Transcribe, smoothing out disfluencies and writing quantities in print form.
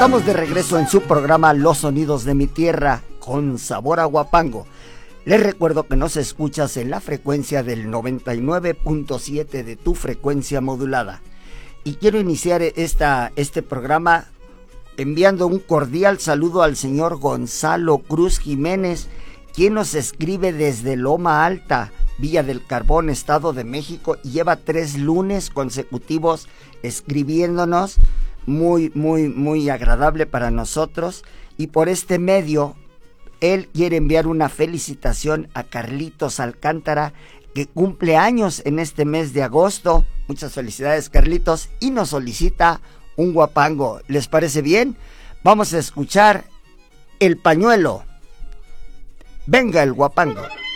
Estamos de regreso en su programa Los Sonidos de mi Tierra, con sabor a Huapango. Les recuerdo que nos escuchas en la frecuencia del 99.7 de tu frecuencia modulada. Y quiero iniciar este programa enviando un cordial saludo al señor Gonzalo Cruz Jiménez, quien nos escribe desde Loma Alta, Villa del Carbón, Estado de México, y lleva 3 lunes consecutivos escribiéndonos. Muy agradable para nosotros, y por este medio él quiere enviar una felicitación a Carlitos Alcántara, que cumple años en este mes de agosto. Muchas felicidades, Carlitos, y nos solicita un huapango. ¿Les parece bien? Vamos a escuchar El Pañuelo. Venga el huapango.